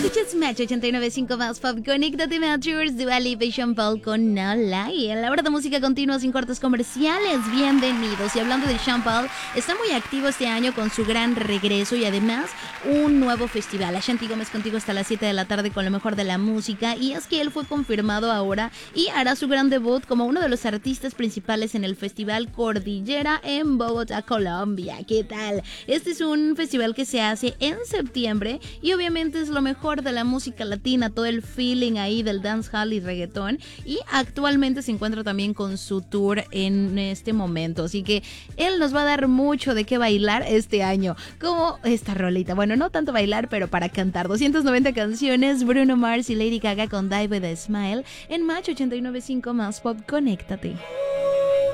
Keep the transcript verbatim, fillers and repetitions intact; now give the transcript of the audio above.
Escuchas Match ochenta y nueve punto cinco más Pop. Conéctate, Matchers, Dua Lipa y Sean Paul con No Lie. En la hora de música continua sin cortes comerciales. Bienvenidos. Y hablando de Sean Paul, está muy activo este año con su gran regreso y además un nuevo festival. Ashanti Gómez contigo hasta las siete de la tarde con lo mejor de la música. Y es que él fue confirmado ahora y hará su gran debut como uno de los artistas principales en el Festival Cordillera en Bogotá, Colombia. ¿Qué tal? Este es un festival que se hace en septiembre y obviamente es lo mejor de la música latina, todo el feeling ahí del dancehall y reggaetón, y actualmente se encuentra también con su tour en este momento, así que él nos va a dar mucho de qué bailar este año, como esta rolita, bueno, no tanto bailar, pero para cantar. Doscientas noventa canciones, Bruno Mars y Lady Gaga con Die With A Smile en Match ochenta y nueve punto cinco más Pop. Conéctate.